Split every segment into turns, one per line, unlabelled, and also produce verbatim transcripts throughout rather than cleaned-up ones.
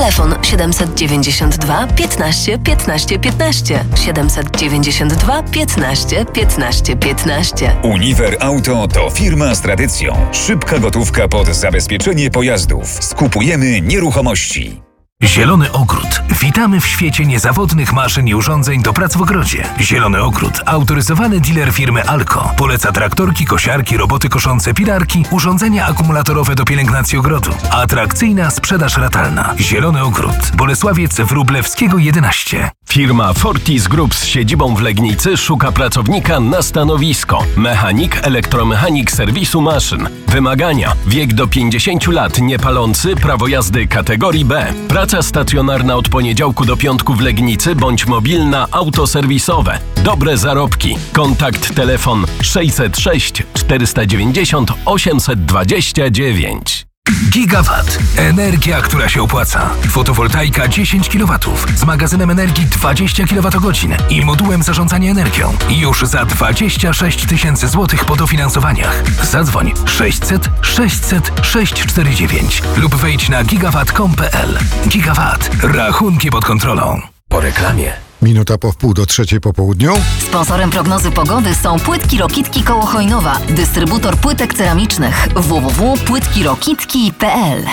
Telefon siedemset dziewięćdziesiąt dwa piętnaście piętnaście piętnaście. siedemset dziewięćdziesiąt dwa piętnaście piętnaście piętnaście.
Uniwer Auto to firma z tradycją. Szybka gotówka pod zabezpieczenie pojazdów. Skupujemy nieruchomości.
Zielony Ogród. Witamy w świecie niezawodnych maszyn i urządzeń do prac w ogrodzie. Zielony Ogród. Autoryzowany dealer firmy Alco. Poleca traktorki, kosiarki, roboty koszące, pilarki, urządzenia akumulatorowe do pielęgnacji ogrodu. Atrakcyjna sprzedaż ratalna. Zielony Ogród. Bolesławiec Wróblewskiego jedenaście.
Firma Fortis Group z siedzibą w Legnicy szuka pracownika na stanowisko. Mechanik, elektromechanik serwisu maszyn. Wymagania: wiek do pięćdziesięciu lat, niepalący, prawo jazdy kategorii B. Praca stacjonarna od poniedziałku do piątku w Legnicy bądź mobilna, autoserwisowe. Dobre zarobki. Kontakt telefon sześćset sześć czterysta dziewięćdziesiąt osiemset dwadzieścia dziewięć.
Gigawatt. Energia, która się opłaca. Fotowoltaika dziesięć kilowatów z magazynem energii dwadzieścia kilowatogodzin i modułem zarządzania energią. Już za dwadzieścia sześć tysięcy złotych po dofinansowaniach. Zadzwoń sześćset sześćset sześćset czterdzieści dziewięć lub wejdź na gigawatt kropka com kropka pl. Gigawatt. Rachunki pod kontrolą.
Po reklamie.
Minuta po wpół do trzeciej po południu.
Sponsorem prognozy pogody są Płytki Rokitki koło Chojnowa. Dystrybutor płytek ceramicznych. w w w kropka płytki rokitki kropka p l.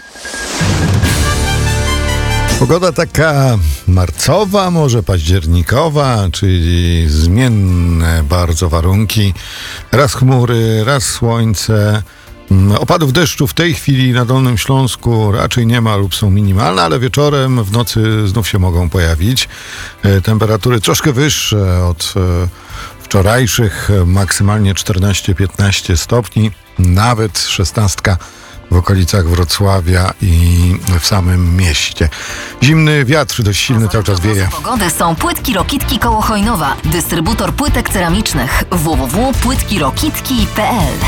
Pogoda taka marcowa, może październikowa, czyli zmienne bardzo warunki. Raz chmury, raz słońce. Opadów deszczu w tej chwili na Dolnym Śląsku raczej nie ma lub są minimalne, ale wieczorem, w nocy znów się mogą pojawić. Temperatury troszkę wyższe od wczorajszych, maksymalnie czternaście piętnaście stopni, nawet szesnastka w okolicach Wrocławia i w samym mieście. Zimny wiatr, dość silny, cały czas wieje.
Pogody są Płytki Rokitki koło Chojnowa. Dystrybutor płytek ceramicznych. w w w kropka płytki rokitki kropka p l.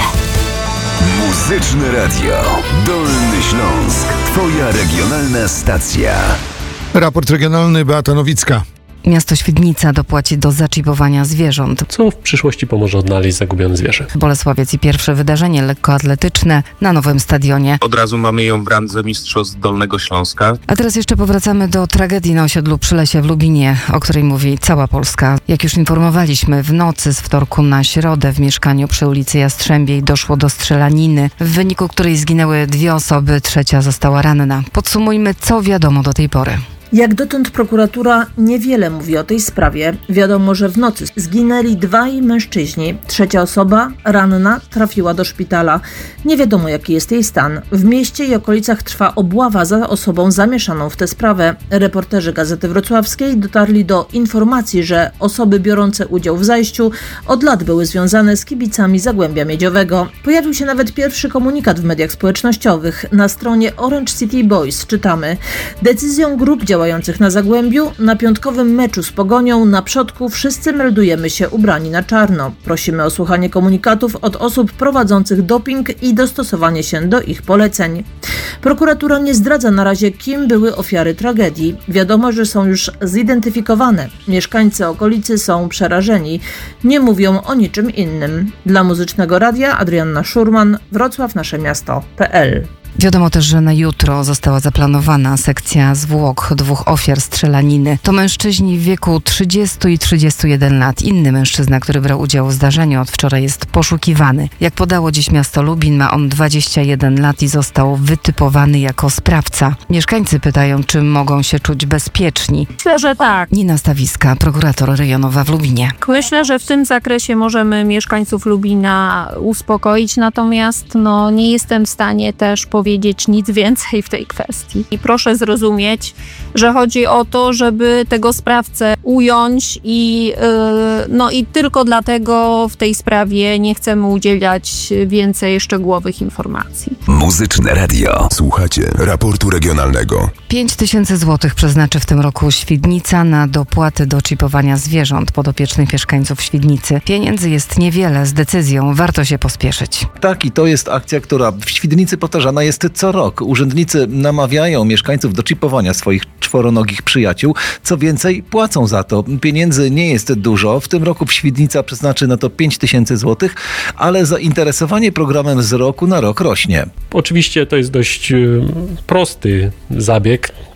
Muzyczne Radio. Dolny Śląsk. Twoja regionalna stacja.
Raport regionalny, Beata Nowicka.
Miasto Świdnica dopłaci do zaczipowania zwierząt.
Co w przyszłości pomoże odnaleźć zagubione zwierzę.
Bolesławiec i pierwsze wydarzenie lekkoatletyczne na nowym stadionie.
Od razu mamy ją w randze mistrzostw Dolnego Śląska.
A teraz jeszcze powracamy do tragedii na osiedlu Przylesie w Lubinie, o której mówi cała Polska. Jak już informowaliśmy, w nocy z wtorku na środę w mieszkaniu przy ulicy Jastrzębiej doszło do strzelaniny, w wyniku której zginęły dwie osoby, trzecia została ranna. Podsumujmy, co wiadomo do tej pory.
Jak dotąd prokuratura niewiele mówi o tej sprawie. Wiadomo, że w nocy zginęli dwaj mężczyźni. Trzecia osoba, ranna, trafiła do szpitala. Nie wiadomo, jaki jest jej stan. W mieście i okolicach trwa obława za osobą zamieszaną w tę sprawę. Reporterzy Gazety Wrocławskiej dotarli do informacji, że osoby biorące udział w zajściu od lat były związane z kibicami Zagłębia Miedziowego. Pojawił się nawet pierwszy komunikat w mediach społecznościowych. Na stronie Orange City Boys czytamy: decyzją grup działających działających na Zagłębiu, na piątkowym meczu z Pogonią na przodku wszyscy meldujemy się ubrani na czarno. Prosimy o słuchanie komunikatów od osób prowadzących doping i dostosowanie się do ich poleceń. Prokuratura nie zdradza na razie, kim były ofiary tragedii. Wiadomo, że są już zidentyfikowane. Mieszkańcy okolicy są przerażeni. Nie mówią o niczym innym. Dla Muzycznego Radia Adrianna Szurman, Wrocław, nasze miasto kropka p l.
Wiadomo też, że na jutro została zaplanowana sekcja zwłok dwóch ofiar strzelaniny. To mężczyźni w wieku trzydziestu i trzydziestu jeden lat. Inny mężczyzna, który brał udział w zdarzeniu, od wczoraj jest poszukiwany. Jak podało dziś miasto Lubin, ma on dwadzieścia jeden lat i został wytypowany jako sprawca. Mieszkańcy pytają, czy mogą się czuć bezpieczni.
Myślę, że tak.
Nina Stawiska, prokurator rejonowa w Lubinie.
Myślę, że w tym zakresie możemy mieszkańców Lubina uspokoić, natomiast no, nie jestem w stanie też powiedzieć nic więcej w tej kwestii. I proszę zrozumieć, że chodzi o to, żeby tego sprawcę ująć i, yy, no i tylko dlatego w tej sprawie nie chcemy udzielać więcej szczegółowych informacji.
Muzyczne Radio. Słuchacie raportu regionalnego.
pięć tysięcy złotych przeznaczy w tym roku Świdnica na dopłaty do czipowania zwierząt podopiecznych mieszkańców Świdnicy. Pieniędzy jest niewiele, z decyzją warto się pospieszyć.
Tak, i to jest akcja, która w Świdnicy powtarzana jest co rok. Urzędnicy namawiają mieszkańców do czipowania swoich czworonogich przyjaciół. Co więcej, płacą za to. Pieniędzy nie jest dużo. W tym roku Świdnica przeznaczy na to pięć tysięcy złotych, ale zainteresowanie programem z roku na rok rośnie.
Oczywiście to jest dość prosty zabieg.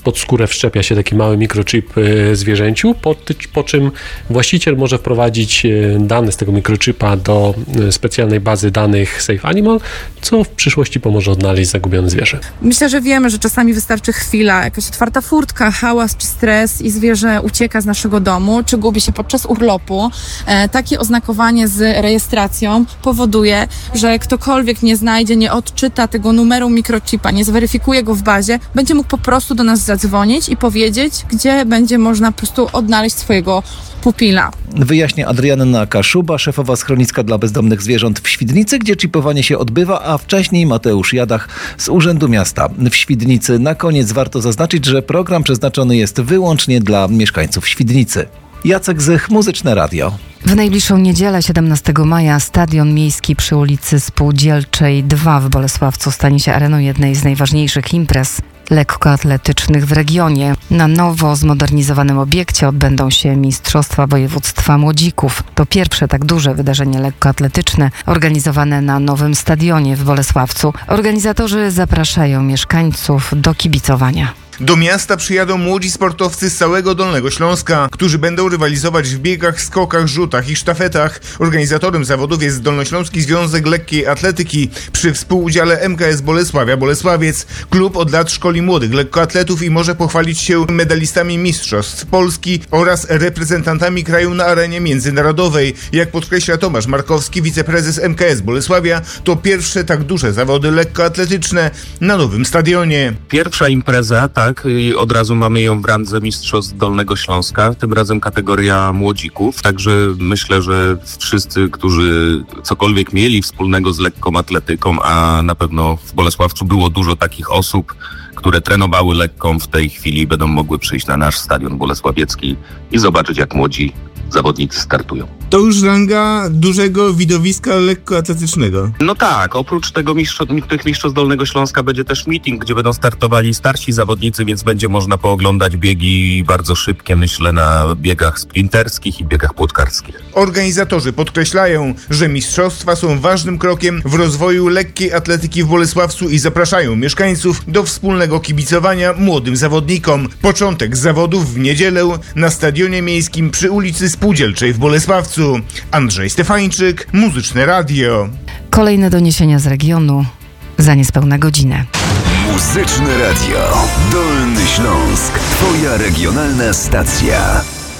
pod skórę wszczepia się taki mały mikrochip zwierzęciu, po, po czym właściciel może wprowadzić dane z tego mikrochipa do specjalnej bazy danych Safe Animal, co w przyszłości pomoże odnaleźć zagubione zwierzę.
Myślę, że wiemy, że czasami wystarczy chwila, jakaś otwarta furtka, hałas czy stres i zwierzę ucieka z naszego domu, czy gubi się podczas urlopu. E, takie oznakowanie z rejestracją powoduje, że ktokolwiek nie znajdzie, nie odczyta tego numeru mikrochipa, nie zweryfikuje go w bazie, będzie mógł po prostu do nas zadzwonić i powiedzieć, gdzie będzie można po prostu odnaleźć swojego pupila.
Wyjaśnia Adrianna Kaszuba, szefowa schroniska dla bezdomnych zwierząt w Świdnicy, gdzie chipowanie się odbywa, a wcześniej Mateusz Jadach z Urzędu Miasta w Świdnicy. Na koniec warto zaznaczyć, że program przeznaczony jest wyłącznie dla mieszkańców Świdnicy. Jacek Zych, Muzyczne Radio.
W najbliższą niedzielę, siedemnastego maja, stadion miejski przy ulicy Spółdzielczej dwa w Bolesławcu stanie się areną jednej z najważniejszych imprez lekkoatletycznych w regionie. Na nowo zmodernizowanym obiekcie odbędą się Mistrzostwa Województwa Młodzików. To pierwsze tak duże wydarzenie lekkoatletyczne organizowane na nowym stadionie w Bolesławcu. Organizatorzy zapraszają mieszkańców do kibicowania.
Do miasta przyjadą młodzi sportowcy z całego Dolnego Śląska, którzy będą rywalizować w biegach, skokach, rzutach i sztafetach. Organizatorem zawodów jest Dolnośląski Związek Lekkiej Atletyki przy współudziale M K S Bolesławia Bolesławiec. Klub od lat szkoli młodych lekkoatletów i może pochwalić się medalistami mistrzostw Polski oraz reprezentantami kraju na arenie międzynarodowej. Jak podkreśla Tomasz Markowski, wiceprezes M K S Bolesławia, to pierwsze tak duże zawody lekkoatletyczne na nowym stadionie.
Pierwsza impreza, tak, i od razu mamy ją w randze Mistrzostw Dolnego Śląska, tym razem kategoria młodzików, także myślę, że wszyscy, którzy cokolwiek mieli wspólnego z lekką atletyką, a na pewno w Bolesławcu było dużo takich osób, które trenowały lekką, w tej chwili będą mogły przyjść na nasz stadion bolesławiecki i zobaczyć, jak młodzi zawodnicy startują.
To już ranga dużego widowiska lekkoatletycznego.
No tak, oprócz tego mistrz, tych mistrzostw Dolnego Śląska będzie też meeting, gdzie będą startowali starsi zawodnicy, więc będzie można pooglądać biegi bardzo szybkie, myślę, na biegach sprinterskich i biegach płotkarskich.
Organizatorzy podkreślają, że mistrzostwa są ważnym krokiem w rozwoju lekkiej atletyki w Bolesławcu i zapraszają mieszkańców do wspólnego kibicowania młodym zawodnikom. Początek zawodów w niedzielę na stadionie miejskim przy ulicy Spółdzielczej w Bolesławcu. Andrzej Stefańczyk, Muzyczne Radio.
Kolejne doniesienia z regionu za niespełna godzinę.
Muzyczne Radio. Dolny Śląsk. Twoja regionalna stacja.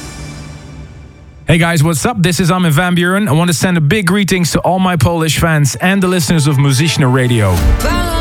Hey guys, what's up? This is Armin van Buuren. I want to send a big greetings to all my Polish fans and the listeners of Muzyczne Radio.